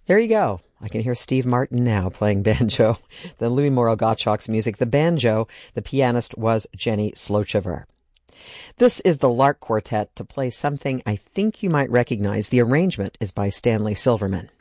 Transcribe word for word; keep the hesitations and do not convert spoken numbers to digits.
There you go. I can hear Steve Martin now playing banjo. Then Louis Moreau Gottschalk's music, the banjo. The pianist was Jenny Slochever. This is the Lark Quartet to play something I think you might recognize. The arrangement is by Stanley Silverman.